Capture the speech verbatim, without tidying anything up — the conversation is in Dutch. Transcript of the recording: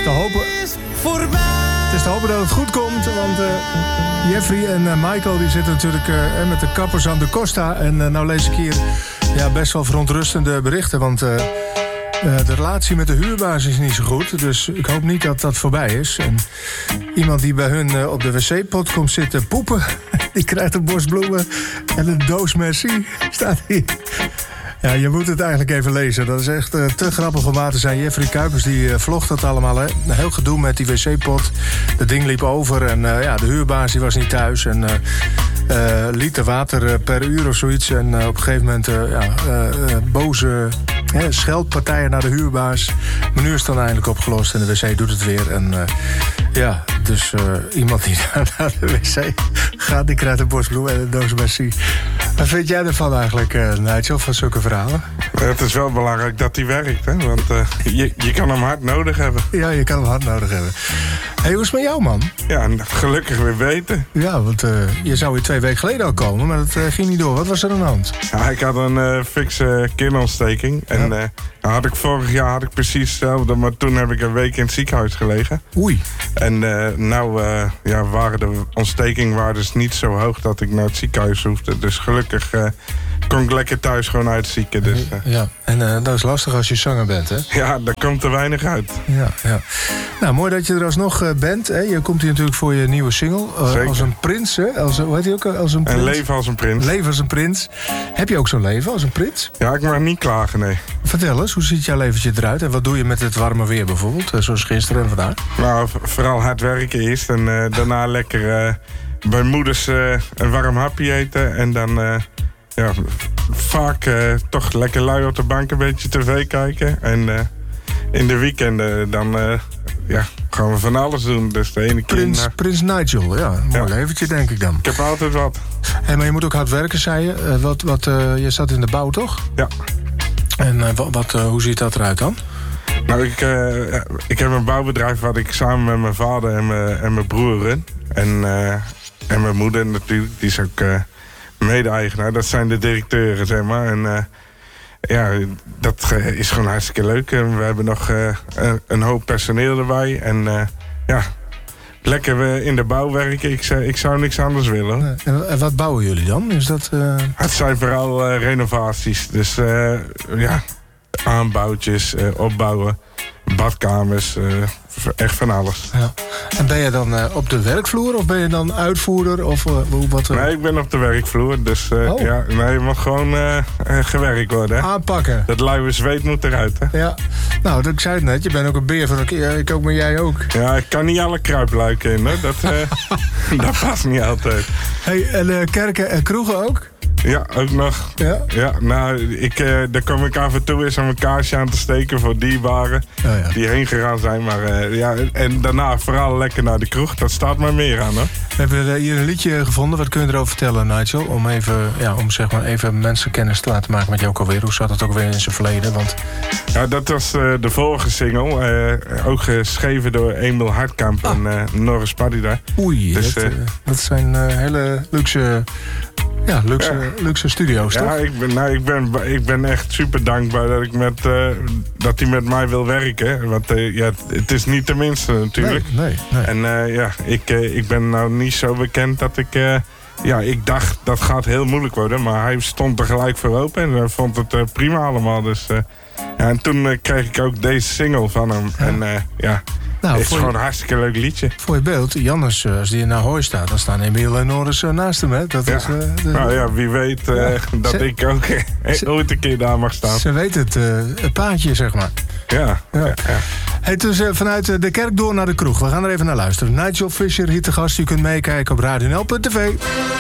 te hopen... Het is te hopen dat het goed komt, want uh, Jeffrey en uh, Michael die zitten natuurlijk uh, met de kappers aan de Costa. En uh, nou lees ik hier ja, best wel verontrustende berichten, want... Uh, Uh, de relatie met de huurbaas is niet zo goed, dus ik hoop niet dat dat voorbij is. En iemand die bij hun uh, op de wc-pot komt zitten poepen, die krijgt een bos bloemen en een doos merci, staat hier. Ja, je moet het eigenlijk even lezen. Dat is echt uh, te grappig om waar te zijn. Jeffrey Kuipers die uh, vlogt dat allemaal. Hè. Heel gedoe met die wc-pot. Dat ding liep over en uh, ja, de huurbaas die was niet thuis. En uh, uh, liter water uh, per uur of zoiets. En uh, op een gegeven moment uh, ja, uh, uh, boze uh, scheldpartijen naar de huurbaas. Maar nu is het dan eindelijk opgelost en de wc doet het weer. En uh, ja, dus uh, iemand die naar de wc gaat, die krijgt een bos bloemen en een doos merci. Wat vind jij ervan eigenlijk, uh, Nigel, van zulke verhalen? Het is wel belangrijk dat hij werkt, hè? Want uh, je, je kan hem hard nodig hebben. Ja, je kan hem hard nodig hebben. Hé, hey, hoe is het met jou, man? Ja, gelukkig weer beter. Ja, want uh, je zou hier twee weken geleden al komen, maar dat uh, ging niet door. Wat was er aan de hand? Ja, ik had een uh, fikse kilontsteking. En ja. uh, nou had ik vorig jaar had ik precies hetzelfde, maar toen heb ik een week in het ziekenhuis gelegen. Oei. En uh, nou uh, ja, waren de ontstekingwaardes niet zo hoog dat ik naar het ziekenhuis hoefde. Dus gelukkig uh, kon ik lekker thuis gewoon uitzieken. Dus, uh. Ja, en uh, dat is lastig als je zanger bent, hè? Ja, daar komt er weinig uit. Ja, ja. Nou, mooi dat je er alsnog uh, bent. Hè? Je komt hier natuurlijk voor je nieuwe single. Uh, als een prins, hè? Als, hoe heet hij ook? Als een prins? En leven als een prins. Leven als een prins. Heb je ook zo'n leven als een prins? Ja, ik mag niet klagen, nee. Vertel eens, hoe ziet jouw leventje eruit? En wat doe je met het warme weer bijvoorbeeld? Uh, zoals gisteren en vandaag. Nou, vooral hard werken eerst. En uh, daarna lekker uh, bij moeders uh, een warm hapje eten. En dan... Uh, Ja, vaak uh, toch lekker lui op de bank een beetje tv kijken. En uh, in de weekenden dan uh, ja, gaan we van alles doen. Dus de ene keer... Prins, uh, Prins Nigel, ja. Een mooi ja. leventje, denk ik dan. Ik heb altijd wat. Hey, maar je moet ook hard werken, zei je. Uh, wat, wat, uh, je zat in de bouw, toch? Ja. En uh, wat, wat, uh, hoe ziet dat eruit dan? Nou, ik, uh, ik heb een bouwbedrijf wat ik samen met mijn vader en mijn, en mijn broer run. En, uh, en mijn moeder natuurlijk, die is ook... Uh, mede-eigenaar, dat zijn de directeuren, zeg maar. En uh, ja, dat uh, is gewoon hartstikke leuk. En we hebben nog uh, een hoop personeel erbij. En uh, ja, lekker uh, in de bouw werken. Ik, uh, ik zou niks anders willen. En, en wat bouwen jullie dan? Is dat, uh... Het zijn vooral uh, renovaties. Dus uh, ja, aanbouwtjes, uh, opbouwen, badkamers, uh, echt van alles. Ja. En ben je dan uh, op de werkvloer of ben je dan uitvoerder? Of, uh, wat, uh... Nee, ik ben op de werkvloer. Dus uh, oh. ja, nee, je mag gewoon uh, uh, gewerkt worden. Hè? Aanpakken. Dat luie zweet moet eruit. Hè? Ja. Nou, ik zei het net, je bent ook een beer van een keer. Ik ook, maar jij ook. Ja, ik kan niet alle kruipluiken in. Hè? Dat, uh, dat past niet altijd. Hey, en uh, kerken en kroegen ook? Ja, ook nog. Ja? Ja, nou, ik, uh, daar kom ik af en toe eens om een kaarsje aan te steken voor dierbaren oh, ja. die heen gegaan zijn. Maar uh, ja, en daarna vooral lekker naar de kroeg. Dat staat maar meer aan, hoor. We hebben hier een liedje gevonden. Wat kun je erover vertellen, Nigel? Om even, ja, om zeg maar even mensen kennis te laten maken met jou ook alweer. Hoe zat het ook weer in zijn verleden? Want... Ja, dat was uh, de vorige single. Uh, ook geschreven door Emil Hartkamp ah. en uh, Norris Padida. Oei, dus, dat, uh, uh, dat zijn uh, hele luxe... Ja, luxe, ja. luxe studio's, toch? Ja, ik ben, nou, ik, ben, ik ben echt super dankbaar dat ik met, uh, dat hij met mij wil werken. Want uh, ja, het is niet de minste natuurlijk. Nee, nee, nee. En uh, ja, ik, uh, ik ben nou niet zo bekend dat ik... Uh, ja, ik dacht dat gaat heel moeilijk worden. Maar hij stond er gelijk voor open en uh, vond het uh, prima allemaal. Dus, uh, ja, en toen uh, kreeg ik ook deze single van hem. Ja. En uh, ja... Nou, het is gewoon je, een hartstikke leuk liedje. Voor je beeld, Jannes, als die naar Hooi staat... dan staan Emiel en Norris naast hem, hè? Dat ja. is, uh, de... Nou ja, wie weet uh, ja. dat ze, ik ook uh, ooit een keer daar mag staan. Ze weet het, uh, het paadje, zeg maar. Ja. ja. ja, ja. Hey, dus uh, vanuit de kerk door naar de kroeg. We gaan er even naar luisteren. Nigel Fisher, hier te gast. U kunt meekijken op radio n l punt t v.